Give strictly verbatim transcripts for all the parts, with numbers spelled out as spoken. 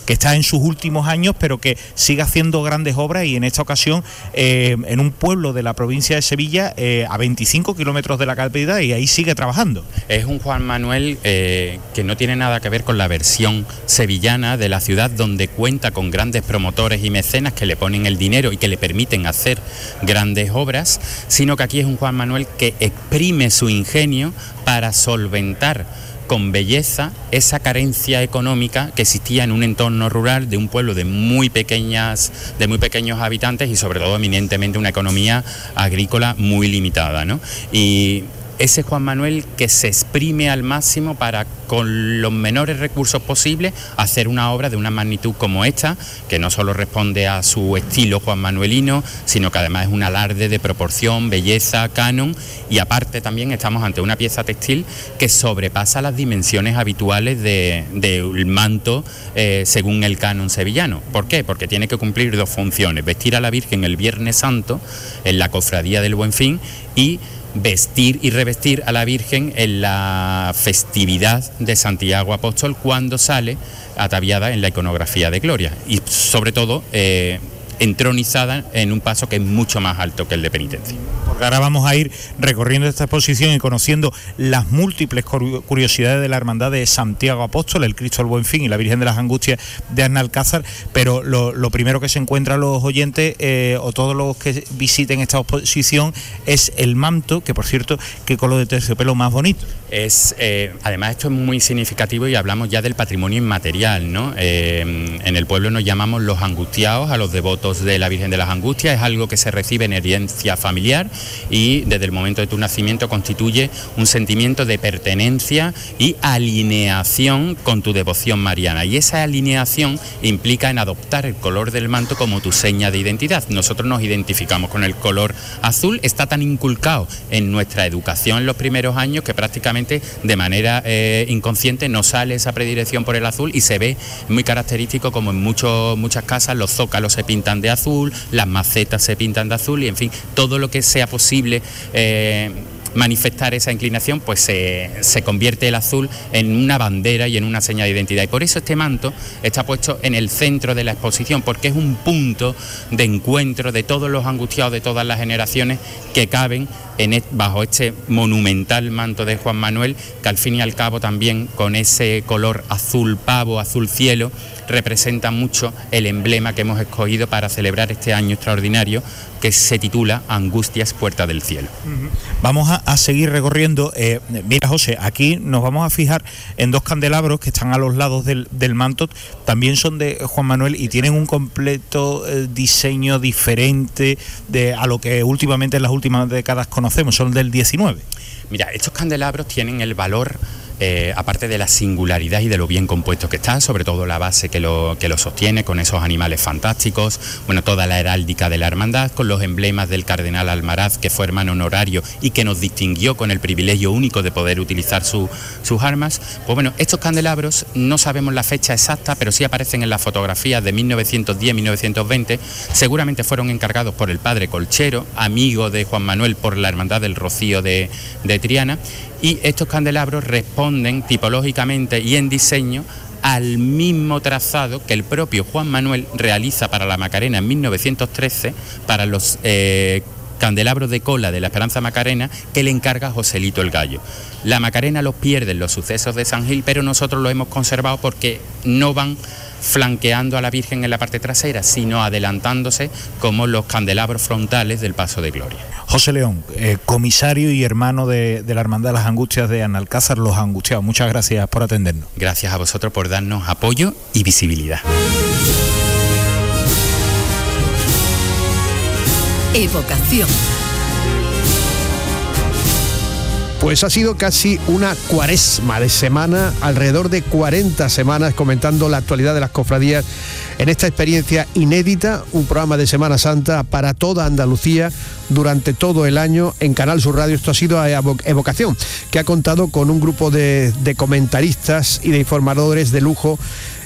que está en sus últimos años, pero que sigue haciendo grandes obras, y en esta ocasión eh, en un pueblo de la provincia de Sevilla, eh, a veinticinco kilómetros de la capital, y ahí sigue trabajando. Es un Juan Manuel eh, que no tiene nada que ver con la versión sevillana de la ciudad, donde cuenta con grandes promotores y mecenas que le ponen el dinero y que le permiten hacer grandes obras, sino que aquí es un Juan Manuel que exprime su ingenio para solventar con belleza esa carencia económica que existía en un entorno rural de un pueblo de muy pequeñas, de muy pequeños habitantes, y sobre todo eminentemente una economía agrícola muy limitada, ¿no? Y ese Juan Manuel que se exprime al máximo para, con los menores recursos posibles, hacer una obra de una magnitud como esta, que no solo responde a su estilo juanmanuelino, sino que además es un alarde de proporción, belleza, canon, y aparte también estamos ante una pieza textil que sobrepasa las dimensiones habituales de, del manto eh, según el canon sevillano. ¿Por qué? Porque tiene que cumplir dos funciones: vestir a la Virgen el Viernes Santo en la cofradía del Buen Fin, y vestir y revestir a la Virgen en la festividad de Santiago Apóstol, cuando sale ataviada en la iconografía de Gloria, y sobre todo eh, entronizada en un paso que es mucho más alto que el de penitencia. Porque ahora vamos a ir recorriendo esta exposición y conociendo las múltiples curiosidades de la Hermandad de Santiago Apóstol, el Cristo del Buen Fin y la Virgen de las Angustias de Analcázar, pero lo, lo primero que se encuentran los oyentes eh, o todos los que visiten esta exposición es el manto, que por cierto, qué color de terciopelo más bonito. Es, eh, además esto es muy significativo, y hablamos ya del patrimonio inmaterial, ¿no? Eh, en el pueblo nos llamamos los angustiados a los devotos de la Virgen de las Angustias. Es algo que se recibe en herencia familiar, y desde el momento de tu nacimiento constituye un sentimiento de pertenencia y alineación con tu devoción mariana, y esa alineación implica en adoptar el color del manto como tu seña de identidad. Nosotros nos identificamos con el color azul, está tan inculcado en nuestra educación en los primeros años que prácticamente de manera eh, inconsciente nos sale esa predilección por el azul, y se ve muy característico como en muchos, muchas casas los zócalos se pintan de azul, las macetas se pintan de azul, y en fin, todo lo que sea posible eh, manifestar esa inclinación, pues se, se convierte el azul en una bandera y en una señal de identidad. Y por eso este manto está puesto en el centro de la exposición, porque es un punto de encuentro de todos los angustiados de todas las generaciones que caben en el, bajo este monumental manto de Juan Manuel, que al fin y al cabo también, con ese color azul pavo, azul cielo, representa mucho el emblema que hemos escogido para celebrar este año extraordinario, que se titula Angustias, Puerta del Cielo. Uh-huh. Vamos a, a seguir recorriendo. Eh, mira, José, aquí nos vamos a fijar en dos candelabros que están a los lados del, del manto. También son de Juan Manuel y tienen un completo eh, diseño diferente de a lo que últimamente en las últimas décadas conocemos. Son del diecinueve. Mira, estos candelabros tienen el valor, Eh, aparte de la singularidad y de lo bien compuesto que está, sobre todo la base que lo, que lo sostiene, con esos animales fantásticos, bueno, toda la heráldica de la hermandad, con los emblemas del cardenal Almaraz, que fue hermano honorario y que nos distinguió con el privilegio único de poder utilizar su, sus armas. Pues bueno, estos candelabros no sabemos la fecha exacta, pero sí aparecen en las fotografías de mil novecientos diez a mil novecientos veinte, seguramente fueron encargados por el padre Colchero, amigo de Juan Manuel por la Hermandad del Rocío de, de Triana, y estos candelabros responden tipológicamente y en diseño al mismo trazado que el propio Juan Manuel realiza para la Macarena en mil novecientos trece, para los eh, candelabros de cola de la Esperanza Macarena, que le encarga Joselito el Gallo. La Macarena los pierde en los sucesos de San Gil, pero nosotros los hemos conservado porque no van flanqueando a la Virgen en la parte trasera, sino adelantándose como los candelabros frontales del Paso de Gloria. José León, eh, comisario y hermano de, de la Hermandad de las Angustias de Analcázar, los Angustiados, muchas gracias por atendernos. Gracias a vosotros por darnos apoyo y visibilidad. Evocación. Pues ha sido casi una cuaresma de semana, alrededor de cuarenta semanas comentando la actualidad de las cofradías en esta experiencia inédita, un programa de Semana Santa para toda Andalucía durante todo el año en Canal Sur Radio. Esto ha sido Evocación, que ha contado con un grupo de, de comentaristas y de informadores de lujo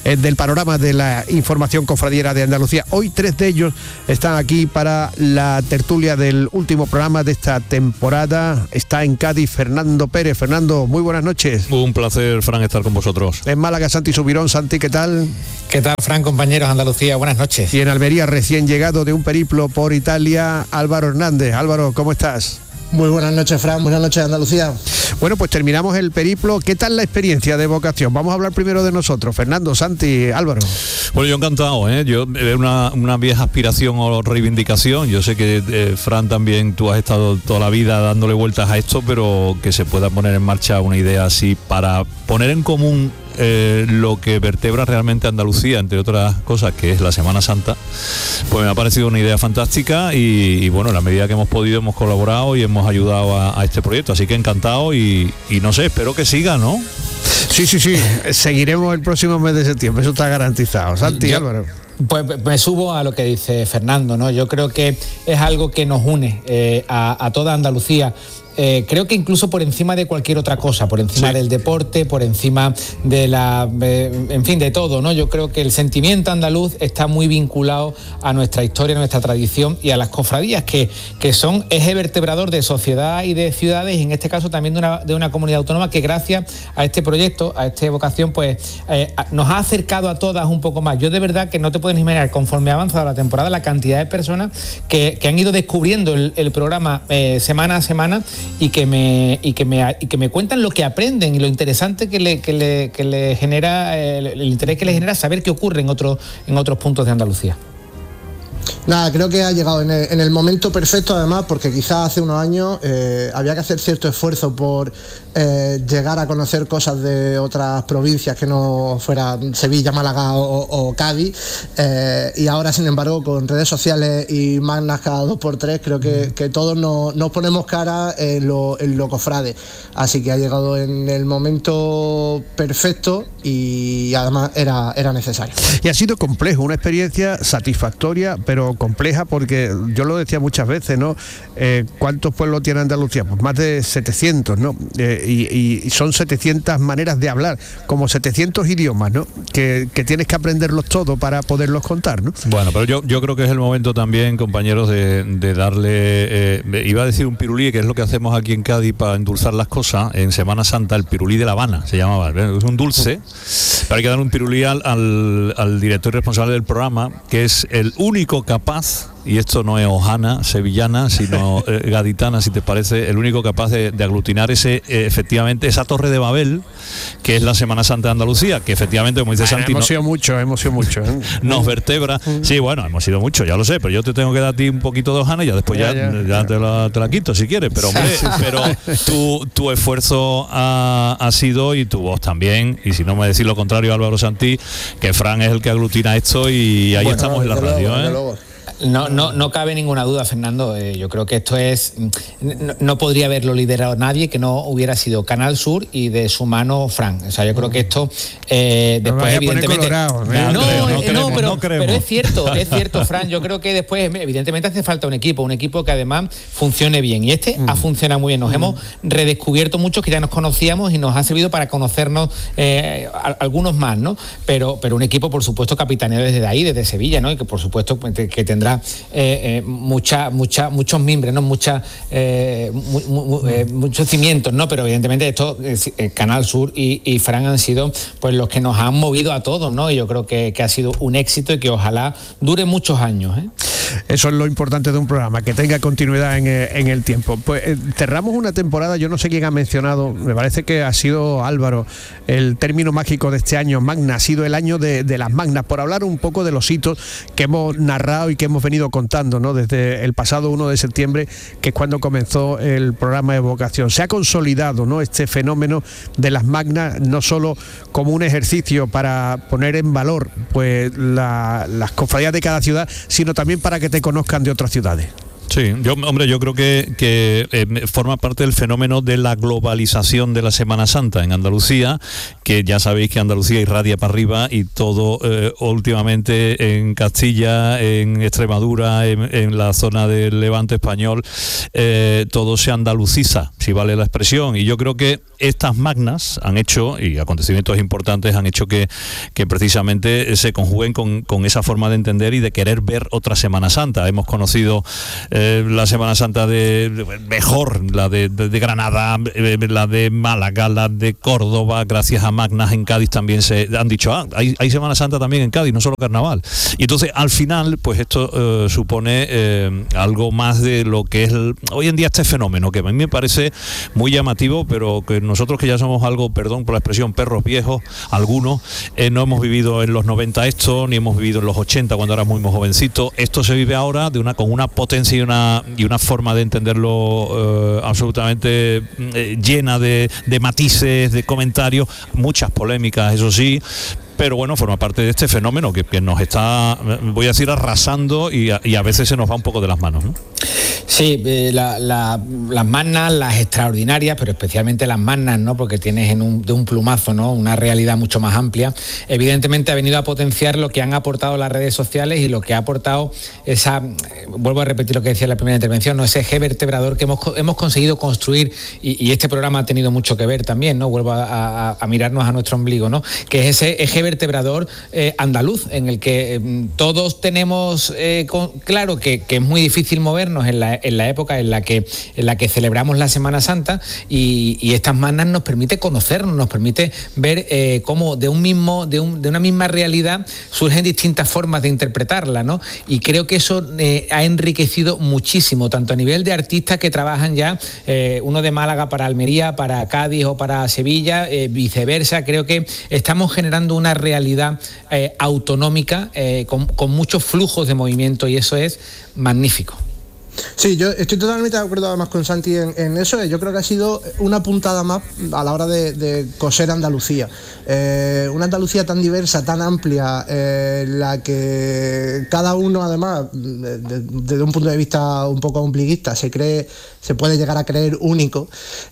eh, del panorama de la información cofradiera de Andalucía. Hoy tres de ellos están aquí para la tertulia del último programa de esta temporada. Está en Cádiz Fernando Pérez. Fernando, muy buenas noches. Un placer, Fran, estar con vosotros. En Málaga, Santi Subirón. Santi, ¿qué tal? ¿Qué tal, Fran, compañeros? Andalucía, buenas noches. Y en Almería, recién llegado de un periplo por Italia, Álvaro Hernández. Álvaro, ¿cómo estás? Muy buenas noches, Fran. Buenas noches, Andalucía. Bueno, pues terminamos el periplo. ¿Qué tal la experiencia de vocación? Vamos a hablar primero de nosotros. Fernando, Santi, Álvaro. Bueno, yo encantado, ¿eh? Yo, una, una vieja aspiración o reivindicación. Yo sé que, eh, Fran, también tú has estado toda la vida dándole vueltas a esto, pero que se pueda poner en marcha una idea así para poner en común Eh, lo que vertebra realmente Andalucía, entre otras cosas, que es la Semana Santa. Pues me ha parecido una idea fantástica y, y bueno, en la medida que hemos podido hemos colaborado y hemos ayudado a, a este proyecto, así que encantado y, y no sé, espero que siga, ¿no? Sí, sí, sí, seguiremos el próximo mes de septiembre, eso está garantizado. Santi, Yo, Álvaro. Pues me subo a lo que dice Fernando, ¿no? Yo creo que es algo que nos une eh, a, a toda Andalucía. Eh, creo que incluso por encima de cualquier otra cosa, por encima sí. del deporte, por encima de la, eh, en fin, de todo, ¿no? Yo creo que el sentimiento andaluz está muy vinculado a nuestra historia, a nuestra tradición y a las cofradías, que, que son eje vertebrador de sociedad y de ciudades, y en este caso también de una, de una comunidad autónoma que gracias a este proyecto, a esta vocación, pues eh, nos ha acercado a todas un poco más. Yo de verdad que no te puedes imaginar, conforme ha avanzado la temporada, la cantidad de personas que, que han ido descubriendo el, el programa eh, semana a semana y que me y que me y que me cuentan lo que aprenden y lo interesante que le que le, que le genera el, el interés que le genera saber qué ocurre en otros en otros puntos de Andalucía. Nada, creo que ha llegado en el, en el momento perfecto, además, porque quizás hace unos años eh, había que hacer cierto esfuerzo por eh, llegar a conocer cosas de otras provincias que no fueran Sevilla, Málaga o, o Cádiz, eh, y ahora, sin embargo, con redes sociales y magnas cada dos por tres, creo que, que todos nos, nos ponemos cara en lo, en lo cofrade, así que ha llegado en el momento perfecto y además era, era necesario. Y ha sido complejo, una experiencia satisfactoria, pero compleja, porque yo lo decía muchas veces, ¿no? Eh, ¿Cuántos pueblos tiene Andalucía? Pues más de setecientos, ¿no? Eh, y, y son setecientas maneras de hablar, como setecientos idiomas, ¿no? Que, que tienes que aprenderlos todos para poderlos contar, ¿no? Bueno, pero yo, yo creo que es el momento también, compañeros, de, de darle, eh, iba a decir un pirulí, que es lo que hacemos aquí en Cádiz para endulzar las cosas. En Semana Santa, el pirulí de La Habana se llamaba, ¿ves? Es un dulce, pero hay que dar un pirulí al, al, al director responsable del programa, que es el único capaz, y esto no es hojana, sevillana, sino eh, gaditana, si te parece, el único capaz de, de aglutinar ese, eh, efectivamente, esa torre de Babel, que es la Semana Santa de Andalucía, que efectivamente, como dice ah, Santi, hemos no, sido mucho, hemos sido mucho, ¿eh? nos vertebra. Sí, bueno, hemos sido mucho, ya lo sé, pero yo te tengo que dar a ti un poquito de hojana y ya después ya, ya, ya, ya te, la, te la quito si quieres, pero hombre, pero tu, tu esfuerzo ha, ha sido, y tu voz también, y si no me decís lo contrario, Álvaro Santi, que Fran es el que aglutina esto y ahí bueno, estamos en la radio, luego, ¿eh? Luego. No, no, no cabe ninguna duda, Fernando. Eh, yo creo que esto es... No, no podría haberlo liderado nadie que no hubiera sido Canal Sur y de su mano Fran. O sea, yo creo que esto eh, después, no evidentemente... Colorado, no, no, creo, no, no, queremos, pero, no pero es cierto, es cierto, Fran. Yo creo que después, evidentemente, hace falta un equipo, un equipo que además funcione bien. Y este mm. ha funcionado muy bien. Nos mm. hemos redescubierto muchos que ya nos conocíamos y nos ha servido para conocernos eh, a, algunos más, ¿no? Pero, pero un equipo, por supuesto, capitaneado desde ahí, desde Sevilla, ¿no? Y que, por supuesto, que tendrá Eh, eh, mucha, mucha, muchos mimbres, ¿no? Mucha, eh, mu, mu, eh, muchos cimientos, ¿no? Pero evidentemente esto, eh, Canal Sur y, y Fran han sido pues los que nos han movido a todos, ¿no? Y yo creo que, que ha sido un éxito y que ojalá dure muchos años, ¿eh? Eso es lo importante de un programa, que tenga continuidad en, en el tiempo. Pues eh, cerramos una temporada, yo no sé quién ha mencionado, me parece que ha sido Álvaro, el término mágico de este año, magna, ha sido el año de, de las magnas, por hablar un poco de los hitos que hemos narrado y que hemos venido contando, ¿no? Desde el pasado uno de septiembre, que es cuando comenzó el programa de vocación. Se ha consolidado, ¿no?, este fenómeno de las magnas, no solo como un ejercicio para poner en valor pues la, las cofradías de cada ciudad, sino también para que te conozcan de otras ciudades. Sí, yo, hombre, yo creo que, que eh, forma parte del fenómeno de la globalización de la Semana Santa en Andalucía, que ya sabéis que Andalucía irradia para arriba y todo eh, últimamente en Castilla, en Extremadura, en, en la zona del Levante español, eh, todo se andaluciza, si vale la expresión, y yo creo que estas magnas han hecho, y acontecimientos importantes han hecho que, que precisamente se conjuguen con, con esa forma de entender y de querer ver otra Semana Santa. Hemos conocido eh, la Semana Santa de, de mejor, la de, de, de Granada, eh, la de Málaga, la de Córdoba, gracias a magnas. En Cádiz también se han dicho, ah, hay, hay Semana Santa también en Cádiz, no solo carnaval. Y entonces al final, pues esto eh, supone eh, algo más de lo que es el, hoy en día este fenómeno, que a mí me parece muy llamativo, pero que nosotros que ya somos algo, perdón por la expresión, perros viejos, algunos, eh, no hemos vivido en los noventa esto, ni hemos vivido en los ochenta cuando éramos muy jovencitos. Esto se vive ahora de una con una potencia y una y una forma de entenderlo eh, absolutamente eh, llena de, de matices, de comentarios, muchas polémicas, eso sí, pero bueno, forma parte de este fenómeno que, que nos está, voy a decir, arrasando y a, y a veces se nos va un poco de las manos, ¿no? Sí, eh, la, la, las magnas, las extraordinarias, pero especialmente las magnas, ¿no? Porque tienes en un, de un plumazo, ¿no? Una realidad mucho más amplia. Evidentemente ha venido a potenciar lo que han aportado las redes sociales y lo que ha aportado esa, eh, vuelvo a repetir lo que decía en la primera intervención, ¿no? Ese eje vertebrador que hemos, hemos conseguido construir, y, y este programa ha tenido mucho que ver también, ¿no? Vuelvo a, a, a mirarnos a nuestro ombligo, ¿no? Que es ese eje vertebrador eh, andaluz, en el que eh, todos tenemos eh, con, claro que, que es muy difícil movernos en la, en la época en la que en la que celebramos la Semana Santa, y, y estas magnas nos permite conocernos, nos permite ver eh, cómo de un mismo de, un, de una misma realidad surgen distintas formas de interpretarla, ¿no? Y creo que eso eh, ha enriquecido muchísimo, tanto a nivel de artistas que trabajan ya, eh, uno de Málaga para Almería, para Cádiz o para Sevilla, eh, viceversa. Creo que estamos generando una realidad eh, autonómica eh, con, con muchos flujos de movimiento, y eso es magnífico. Sí, yo estoy totalmente de acuerdo además con Santi en, en eso. Yo creo que ha sido una puntada más a la hora de, de coser Andalucía. Eh, una Andalucía tan diversa, tan amplia, eh, la que cada uno además, desde de, de un punto de vista un poco ombliguista, se cree, se puede llegar a creer único.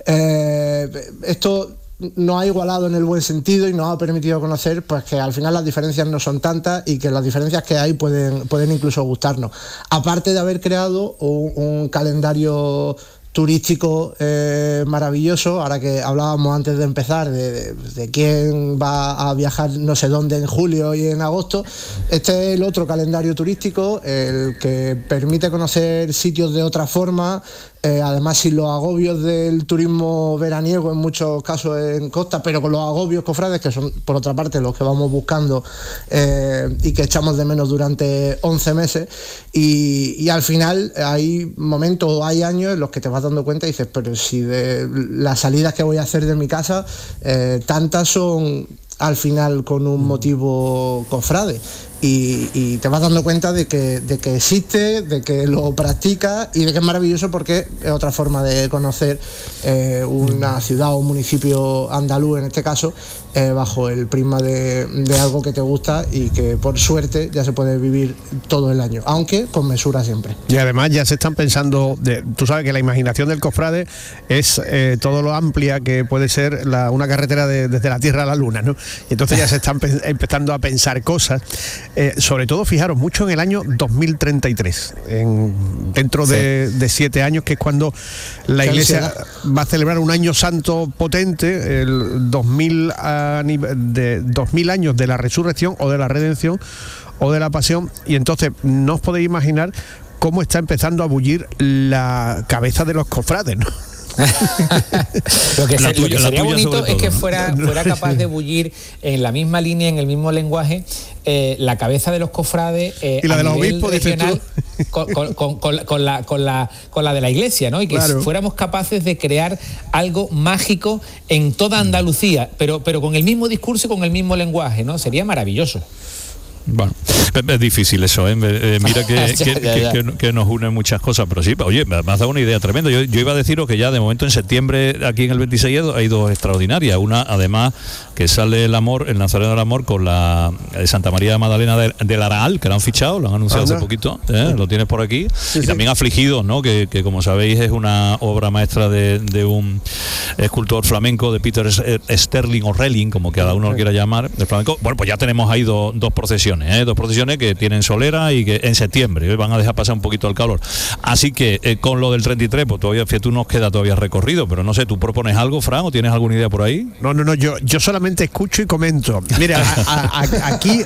Eh, esto nos ha igualado en el buen sentido y nos ha permitido conocer, pues, que al final las diferencias no son tantas y que las diferencias que hay pueden, pueden incluso gustarnos. Aparte de haber creado un, un calendario turístico eh, maravilloso, ahora que hablábamos antes de empezar de, de, de quién va a viajar no sé dónde en julio y en agosto. Este es el otro calendario turístico, el que permite conocer sitios de otra forma, eh, además sin los agobios del turismo veraniego en muchos casos en costa, pero con los agobios cofrades, que son por otra parte los que vamos buscando eh, y que echamos de menos durante once meses, y, y al final hay momentos o hay años en los que te vas dando cuenta y dices, pero si de las salidas que voy a hacer de mi casa, eh, tantas son al final con un motivo cofrade. Y, y te vas dando cuenta de que, de que existe, de que lo practicas y de que es maravilloso, porque es otra forma de conocer eh, una ciudad o un municipio andaluz, en este caso, eh, bajo el prisma de, de algo que te gusta y que por suerte ya se puede vivir todo el año, aunque con mesura siempre. Y además ya se están pensando, de, tú sabes que la imaginación del cofrade es eh, todo lo amplia que puede ser la, una carretera de, desde la Tierra a la Luna, ¿no? Y entonces ya se están pe- empezando a pensar cosas. Eh, sobre todo, fijaros, mucho en el año dos mil treinta y tres, en, dentro de, sí. de siete años, que es cuando la Iglesia va a celebrar un año santo potente, el dos mil, de, dos mil años de la resurrección o de la redención o de la pasión, y entonces no os podéis imaginar cómo está empezando a bullir la cabeza de los cofrades, ¿no? Lo que, la se, tuya, lo que sería bonito todo, es que ¿no? fuera, fuera capaz de bullir en la misma línea, en el mismo lenguaje, eh, la cabeza de los cofrades eh, y la a de los nivel obispos, regional, con, con, con, con, con, la, con, la, con la de la Iglesia, ¿no? Y que claro, fuéramos capaces de crear algo mágico en toda Andalucía, pero, pero con el mismo discurso y con el mismo lenguaje, ¿no? Sería maravilloso. Bueno, es difícil eso, ¿eh? Eh, mira que, ya, que, ya, ya. Que, que, que nos unen muchas cosas, pero sí, oye, me has dado una idea tremenda. Yo, yo iba a deciros que ya de momento en septiembre, aquí en el veintiséis, hay dos extraordinarias. Una, además, que sale el amor, el Nazareno del Amor, con la de Santa María de Magdalena del, del Araal, que lo han fichado, lo han anunciado Anda. hace poquito, ¿eh? Lo tienes por aquí. Sí, y sí. también Afligidos, ¿no? Que, que como sabéis es una obra maestra de, de un escultor flamenco, de Peter Sterling o Relling, como cada uno lo quiera llamar, de flamenco. Bueno, pues ya tenemos ahí do, dos procesiones, ¿eh? dos procesiones que tienen solera y que en septiembre ¿eh? van a dejar pasar un poquito el calor. Así que eh, con lo del treinta y tres, pues todavía, fíjate, tú nos queda todavía recorrido, pero no sé, ¿tú propones algo, Fran, o tienes alguna idea por ahí? No, no, no, yo, yo solamente escucho y comento. Mira, a, a, a, aquí...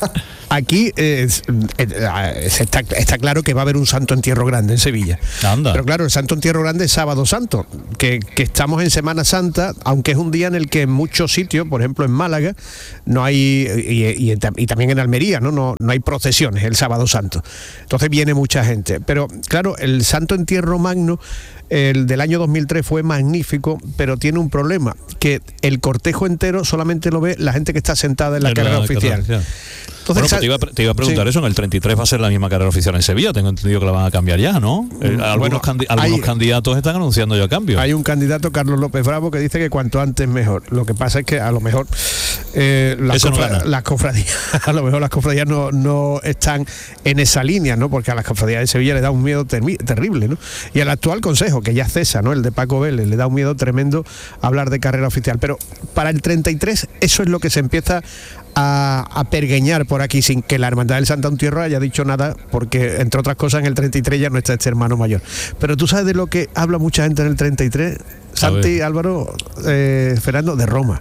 Aquí eh, eh, está, está claro que va a haber un Santo Entierro Grande en Sevilla. Anda. Pero claro, el Santo Entierro Grande es Sábado Santo, que, que estamos en Semana Santa, aunque es un día en el que en muchos sitios, por ejemplo en Málaga, no hay, y, y, y también en Almería, ¿no? No, no hay procesiones el Sábado Santo. Entonces viene mucha gente. Pero claro, el Santo Entierro Magno, el del año dos mil tres, fue magnífico, pero tiene un problema, que el cortejo entero solamente lo ve la gente que está sentada en la, En carrera la oficial. carrera oficial. Entonces, Bueno, pues te iba, a- te iba a preguntar sí. eso, en el treinta y tres va a ser la misma carrera oficial en Sevilla, tengo entendido que la van a cambiar ya, ¿no? Eh, algunos bueno, candi- algunos hay- candidatos están anunciando ya cambios. Hay un candidato, Carlos López Bravo, que dice que cuanto antes mejor. Lo que pasa es que a lo mejor eh, las, Eso no cofra- gana. las cofradías, a lo mejor las cofradías no, no están en esa línea, ¿no? Porque a las cofradías de Sevilla le da un miedo termi- terrible, ¿no? Y al actual consejo, que ya cesa, ¿no? El de Paco Vélez, le da un miedo tremendo hablar de carrera oficial. Pero para el treinta y tres, eso es lo que se empieza a, a pergueñar por aquí, sin que la Hermandad del Santo Entierro haya dicho nada, porque entre otras cosas en el treinta y tres ya no está este hermano mayor. Pero tú sabes de lo que habla mucha gente en el treinta y tres, Santi, Álvaro, eh, Fernando, de Roma.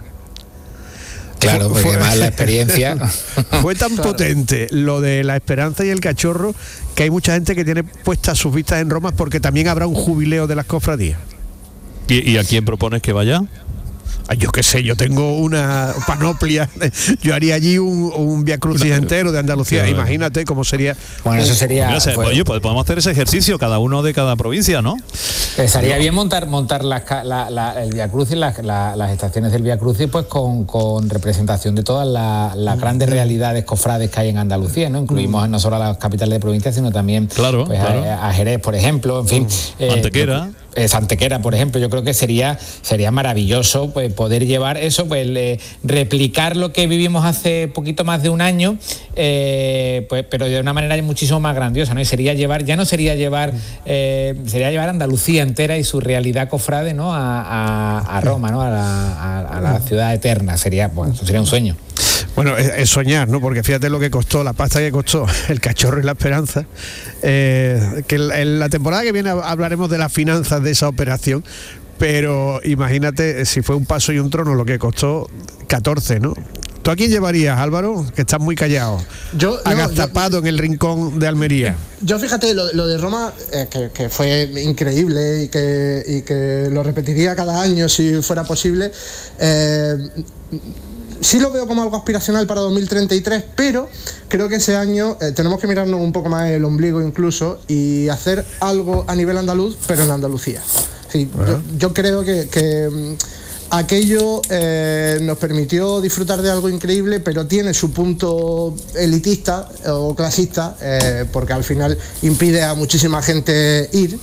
Claro, porque Fue- además la experiencia... Fue tan potente lo de la Esperanza y el Cachorro que hay mucha gente que tiene puestas sus vistas en Roma, porque también habrá un jubileo de las cofradías. ¿Y, y a quién propones que vaya? Ay, yo qué sé, yo tengo una panoplia. Yo haría allí un, un Via Crucis entero de Andalucía. Claro. Imagínate cómo sería. Bueno, eso sería... Mira, se- pues, oye, pues podemos hacer ese ejercicio cada uno de cada provincia, ¿no? estaría bien montar montar las ca- la- la- el Via Crucis, las, la- las estaciones del Via Crucis, pues con, con representación de todas la- las grandes realidades cofrades que hay en Andalucía, ¿no? Incluimos no solo a las capitales de provincia, sino también Claro, pues, claro. A, a Jerez, por ejemplo, en fin. eh, Antequera. eh, Santequera, por ejemplo, yo creo que sería sería maravilloso pues poder llevar eso, pues eh, replicar lo que vivimos hace poquito más de un año, eh, pues pero de una manera muchísimo más grandiosa, ¿no? Y sería llevar, ya no sería llevar, eh, sería llevar Andalucía entera y su realidad cofrade, ¿no? A, a, a Roma, ¿no? A la, a, a la ciudad eterna. Sería, bueno, eso sería un sueño. Bueno, es, es soñar, ¿no? Porque fíjate lo que costó, la pasta que costó el Cachorro y la Esperanza. Eh, que en, en la temporada que viene hablaremos de las finanzas de esa operación. Pero imagínate si fue un paso y un trono lo que costó catorce, ¿no? ¿Tú a quién llevarías, Álvaro? Que estás muy callado. Yo- no, agazapado en el rincón de Almería. Yo fíjate, lo, lo de Roma, eh, que, que fue increíble y que, y que lo repetiría cada año si fuera posible, eh, sí lo veo como algo aspiracional para dos mil treinta y tres, pero creo que ese año eh, tenemos que mirarnos un poco más el ombligo incluso y hacer algo a nivel andaluz, pero en Andalucía. Sí, yo, yo creo que... que mm, aquello eh, nos permitió disfrutar de algo increíble, pero tiene su punto elitista o clasista, eh, porque al final impide a muchísima gente ir.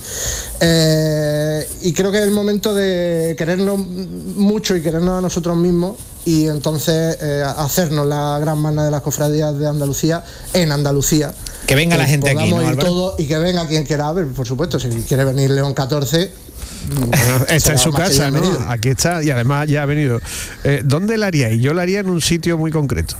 Eh, y creo que es el momento de querernos mucho y querernos a nosotros mismos, y entonces eh, hacernos la gran magna de las cofradías de Andalucía en Andalucía. Que venga la gente aquí, podamos ¿no, ir Álvaro? todos, y que venga quien quiera ver, por supuesto. Si quiere venir León catorce, Está en su será más que casa, ¿no? bienvenido. Aquí está, y además ya ha venido. Eh, ¿Dónde la haríais? Yo la haría en un sitio muy concreto.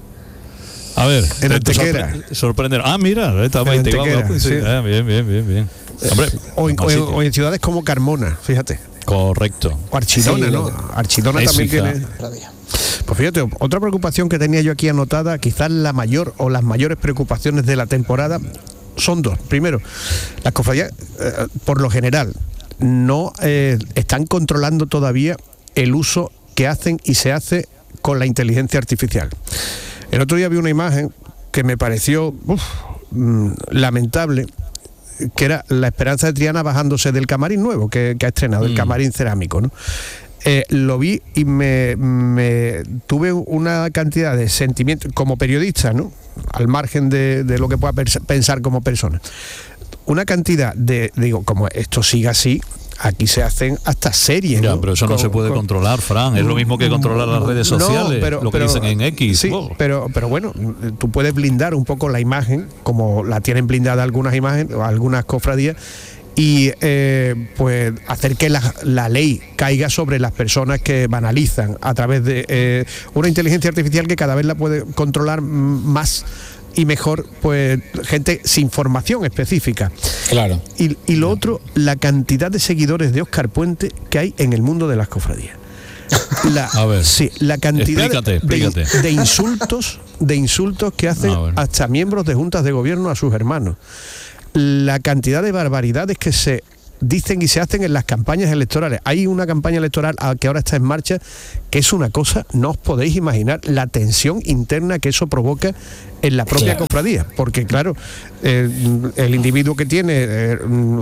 A ver, En te- Antequera. sorpre- sorprender. Ah, mira, está En te iba a hablar, Antequera, pues, sí. sí. Ah, bien, bien, bien, bien. Hombre, O en, buen o en- sitio. o en ciudades como Carmona, fíjate. Correcto. O Archidona, Sí, ¿no? lo que- Archidona Es también fija. tiene. Cofradía. Pues fíjate, otra preocupación que tenía yo aquí anotada, quizás la mayor o las mayores preocupaciones de la temporada, son dos. Primero, las cofradías, eh, por lo general, no eh, están controlando todavía el uso que hacen y se hace con la inteligencia artificial. El otro día vi una imagen que me pareció uf, mm, lamentable, que era la Esperanza de Triana bajándose del camarín nuevo que, que ha estrenado, el Mm. camarín cerámico, ¿no? Eh, lo vi y me, me tuve una cantidad de sentimientos como periodista, ¿no? Al margen de, de lo que pueda pers- pensar como persona. Una cantidad de, digo, como esto siga así, aquí se hacen hasta series, ya, ¿no? pero eso no con, se puede con... controlar, Fran. Es lo mismo que controlar las redes sociales, no, pero, lo que pero, dicen en X. Sí, oh. pero, pero bueno, tú puedes blindar un poco la imagen, como la tienen blindada algunas imágenes o algunas cofradías, y eh, pues hacer que la, la ley caiga sobre las personas que banalizan a través de eh, una inteligencia artificial que cada vez la puede controlar más y mejor, pues gente sin formación específica. Claro. Y, y lo otro, la cantidad de seguidores de Óscar Puente que hay en el mundo de las cofradías. La, a ver, sí, la cantidad explícate, explícate. De, de insultos, de insultos que hacen hasta miembros de juntas de gobierno a sus hermanos. La cantidad de barbaridades que se dicen y se hacen en las campañas electorales. Hay una campaña electoral que ahora está en marcha que es una cosa, no os podéis imaginar la tensión interna que eso provoca en la propia claro. cofradía, porque claro, eh, el individuo que tiene eh,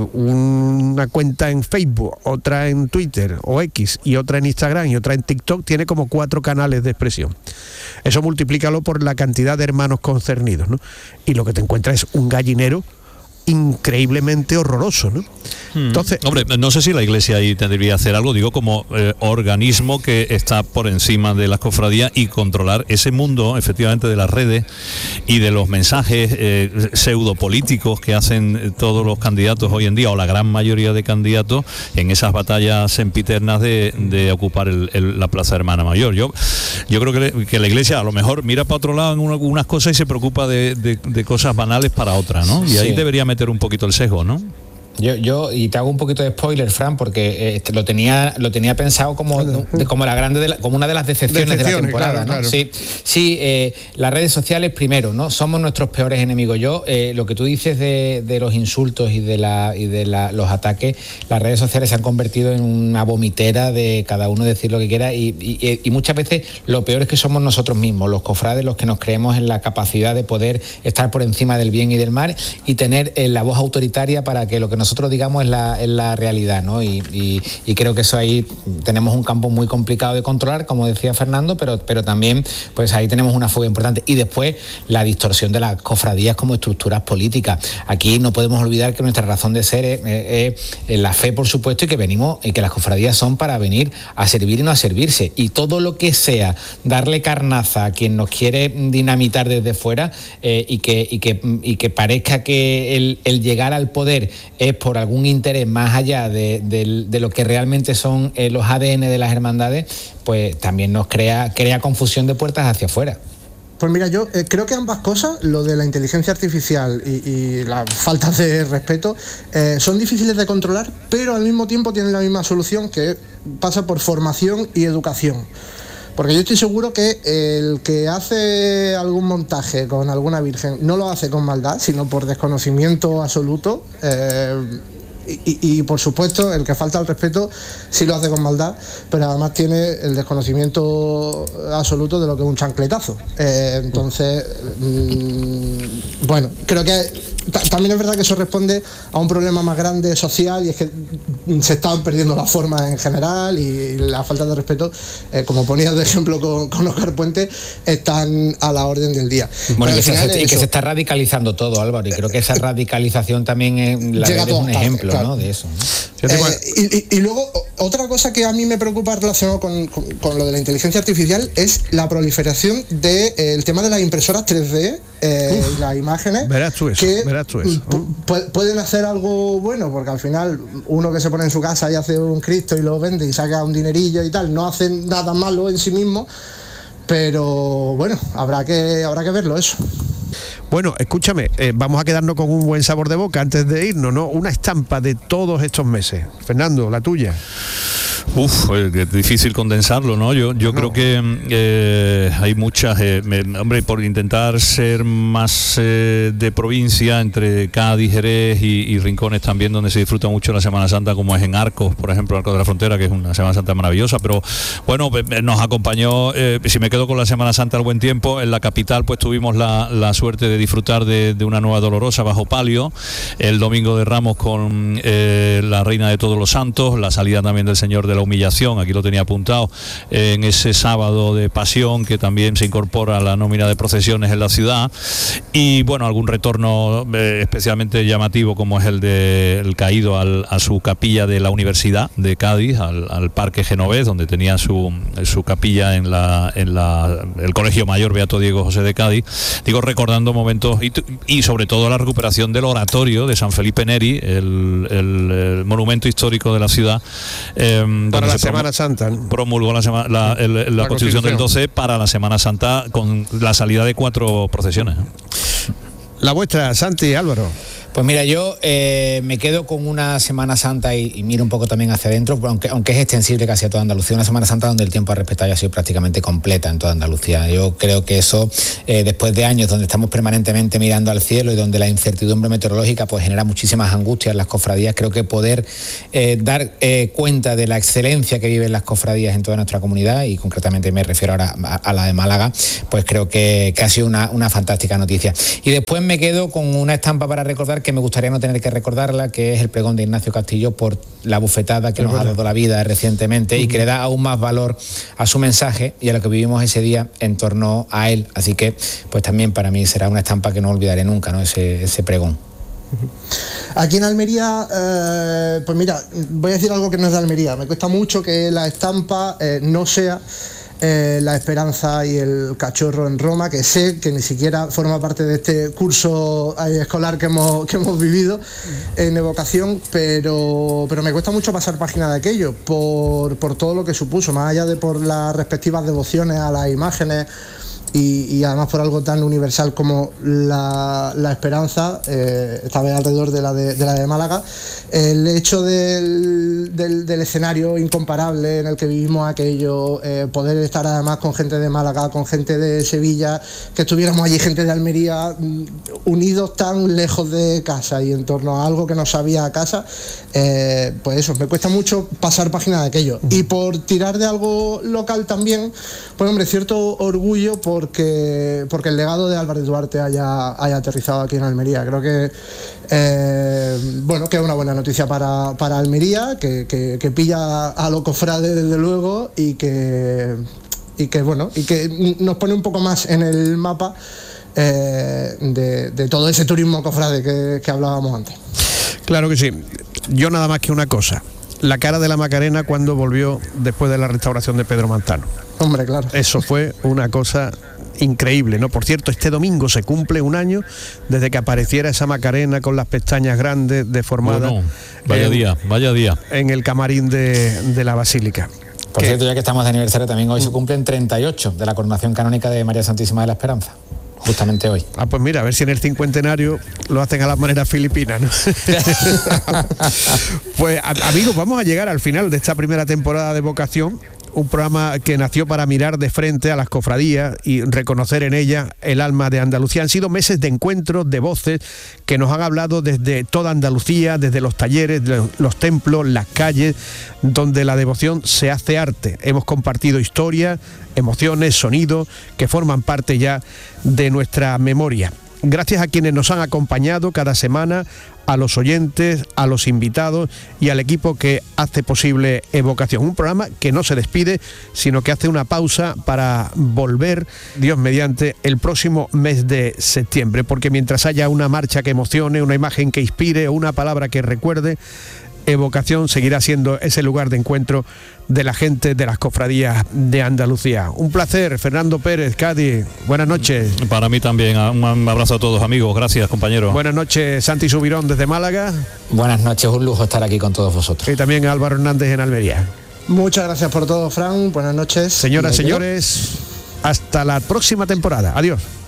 una cuenta en Facebook, otra en Twitter o X y otra en Instagram y otra en TikTok, tiene como cuatro canales de expresión. Eso multiplícalo por la cantidad de hermanos concernidos, ¿no? Y lo que te encuentras es un gallinero increíblemente horroroso, ¿no? Hmm. Entonces, hombre, no sé si la Iglesia ahí tendría que hacer algo, digo, como eh, organismo que está por encima de las cofradías y controlar ese mundo, efectivamente, de las redes y de los mensajes eh, pseudopolíticos que hacen todos los candidatos hoy en día, o la gran mayoría de candidatos, en esas batallas sempiternas de, de ocupar el, el, la Plaza Hermana Mayor. Yo, yo creo que, le, que la Iglesia a lo mejor mira para otro lado en una, unas cosas y se preocupa de, de, de cosas banales para otras, ¿no? Y sí. ahí debería meter un poquito el sesgo, ¿no? Yo, yo, y te hago un poquito de spoiler, Fran, porque eh, lo tenía lo tenía pensado como, de, como la grande de la, como una de las decepciones, decepciones de la temporada, claro, ¿no? Claro. Sí, sí eh, las redes sociales primero, ¿no? Somos nuestros peores enemigos. Yo, eh, lo que tú dices de, de los insultos y de la y de la, los ataques, las redes sociales se han convertido en una vomitera de cada uno decir lo que quiera y, y, y muchas veces lo peor es que somos nosotros mismos, los cofrades, los que nos creemos en la capacidad de poder estar por encima del bien y del mal y tener eh, la voz autoritaria para que lo que nosotros digamos es la, es la realidad, ¿no? Y, y, y creo que eso ahí tenemos un campo muy complicado de controlar, como decía Fernando, pero, pero también pues ahí tenemos una fuga importante. Y después la distorsión de las cofradías como estructuras políticas. Aquí no podemos olvidar que nuestra razón de ser es, es, es la fe, por supuesto, y que venimos, y que las cofradías son para venir a servir y no a servirse. Y todo lo que sea darle carnaza a quien nos quiere dinamitar desde fuera eh, y, que, y, que, y que parezca que el, el llegar al poder es por algún interés más allá de, de, de lo que realmente son eh, los A D N de las hermandades, pues también nos crea, crea confusión de puertas hacia afuera. Pues mira, yo eh, creo que ambas cosas, lo de la inteligencia artificial y, y la falta de respeto, eh, son difíciles de controlar, pero al mismo tiempo tienen la misma solución, que pasa por formación y educación. Porque yo estoy seguro que el que hace algún montaje con alguna virgen no lo hace con maldad, sino por desconocimiento absoluto. Eh, y, y, y por supuesto el que falta al respeto sí lo hace con maldad, pero además tiene el desconocimiento absoluto de lo que es un chancletazo. Eh, entonces, mmm, bueno, creo que t- también es verdad que eso responde a un problema más grande social, y es que se están perdiendo las formas en general, y la falta de respeto, eh, como ponías de ejemplo con, con Óscar Puente, están a la orden del día. Bueno, y que, se, y que se está radicalizando todo, Álvaro, y creo que esa radicalización también es, la red es un ejemplo, claro, ¿no? De eso, ¿no? Eh, y, y, y luego otra cosa que a mí me preocupa relacionado con, con, con lo de la inteligencia artificial es la proliferación del de, eh, tema de las impresoras tres D, eh, Uf, las imágenes, verás tú eso, que verás tú eso. Pu- pueden hacer algo bueno, porque al final uno que se pone en su casa y hace un Cristo y lo vende y saca un dinerillo y tal, no hace nada malo en sí mismo, pero bueno, habrá que, habrá que verlo eso. Bueno, escúchame, eh, vamos a quedarnos con un buen sabor de boca antes de irnos, ¿no? Una estampa de todos estos meses. Fernando, la tuya. Uf, es difícil condensarlo, ¿no? Yo, yo no. creo que eh, hay muchas, eh, me, hombre, por intentar ser más eh, de provincia, entre Cádiz, Jerez y, y rincones también donde se disfruta mucho la Semana Santa, como es en Arcos, por ejemplo, Arcos de la Frontera, que es una Semana Santa maravillosa, pero bueno, nos acompañó, eh, si me quedo con la Semana Santa al buen tiempo, en la capital pues tuvimos la, la suerte de disfrutar de, de una nueva Dolorosa bajo palio, el Domingo de Ramos con eh, la Reina de Todos los Santos, la salida también del Señor de la humillación, aquí lo tenía apuntado, en ese sábado de pasión que también se incorpora a la nómina de procesiones en la ciudad, y bueno, algún retorno eh, especialmente llamativo como es el de el caído al, a su capilla de la Universidad de Cádiz, al, al Parque Genovés, donde tenía su, su capilla en la en la el Colegio Mayor Beato Diego José de Cádiz, digo, recordando momentos y, y sobre todo la recuperación del oratorio de San Felipe Neri, el, el, el monumento histórico de la ciudad, eh, para la Semana Santa, ¿no? Promulgó la, sema, la, el, la, la Constitución del doce para la Semana Santa, con la salida de cuatro procesiones. La vuestra, Santi, Álvaro. Pues mira, yo eh, me quedo con una Semana Santa y, y miro un poco también hacia adentro, aunque, aunque es extensible casi a toda Andalucía, una Semana Santa donde el tiempo a respetar ya ha sido prácticamente completa en toda Andalucía. Yo creo que eso, eh, después de años donde estamos permanentemente mirando al cielo y donde la incertidumbre meteorológica pues genera muchísimas angustias en las cofradías, creo que poder eh, dar eh, cuenta de la excelencia que viven las cofradías en toda nuestra comunidad, y concretamente me refiero ahora a, a la de Málaga, pues creo que, que ha sido una, una fantástica noticia. Y después me quedo con una estampa para recordar que me gustaría no tener que recordarla, que es el pregón de Ignacio Castillo por la bufetada que es nos verdad. ha dado la vida recientemente, uh-huh. y que le da aún más valor a su mensaje y a lo que vivimos ese día en torno a él. Así que pues también para mí será una estampa que no olvidaré nunca, ¿no? ese, ese pregón. Aquí en Almería, eh, pues mira, voy a decir algo que no es de Almería. Me cuesta mucho que la estampa eh, no sea Eh, la Esperanza y el Cachorro en Roma, que sé que ni siquiera forma parte de este curso eh, escolar que hemos, que hemos vivido en evocación, pero, pero me cuesta mucho pasar página de aquello por, por todo lo que supuso, más allá de por las respectivas devociones a las imágenes y, y además por algo tan universal como la, la esperanza, eh, esta vez alrededor de la de, de la de Málaga. El hecho del, del, del escenario incomparable en el que vivimos aquello, eh, poder estar además con gente de Málaga, con gente de Sevilla, que estuviéramos allí gente de Almería, unidos tan lejos de casa y en torno a algo que nos sabía a casa, eh, pues eso, me cuesta mucho pasar página de aquello. Y por tirar de algo local también, pues hombre, cierto orgullo porque, porque el legado de Álvarez Duarte haya, haya aterrizado aquí en Almería. Creo que Eh, bueno, que es una buena noticia para, para Almería, que, que, que pilla a los cofrades desde luego y que, y que bueno, y que nos pone un poco más en el mapa eh, de, de todo ese turismo cofrade que, que hablábamos antes. Claro que sí. Yo nada más que una cosa: la cara de la Macarena cuando volvió después de la restauración de Pedro Mantano. Hombre, claro. Eso fue una cosa increíble, ¿no? Por cierto, este domingo se cumple un año desde que apareciera esa Macarena con las pestañas grandes, deformadas. Bueno, vaya en, día, vaya día. En el camarín de, de la Basílica. Por ¿Qué? cierto, ya que estamos de aniversario, también hoy se cumplen treinta y ocho de la coronación canónica de María Santísima de la Esperanza. Justamente hoy. Ah, pues mira, a ver si en el cincuentenario lo hacen a la manera filipina, ¿no? Pues amigos, vamos a llegar al final de esta primera temporada de Vocación, un programa que nació para mirar de frente a las cofradías y reconocer en ellas el alma de Andalucía. Han sido meses de encuentros, de voces que nos han hablado desde toda Andalucía, desde los talleres, los templos, las calles, donde la devoción se hace arte. Hemos compartido historias, emociones, sonidos que forman parte ya de nuestra memoria. Gracias a quienes nos han acompañado cada semana, a los oyentes, a los invitados y al equipo que hace posible Evocación. Un programa que no se despide, sino que hace una pausa para volver, Dios mediante, el próximo mes de septiembre. Porque mientras haya una marcha que emocione, una imagen que inspire o una palabra que recuerde, Evocación seguirá siendo ese lugar de encuentro de la gente de las cofradías de Andalucía. Un placer, Fernando Pérez, Cádiz. Buenas noches. Para mí también. Un abrazo a todos, amigos. Gracias, compañeros. Buenas noches, Santi Subirón desde Málaga. Buenas noches, un lujo estar aquí con todos vosotros. Y también Álvaro Hernández en Almería. Muchas gracias por todo, Fran. Buenas noches. Señoras y señores, hasta la próxima temporada. Adiós.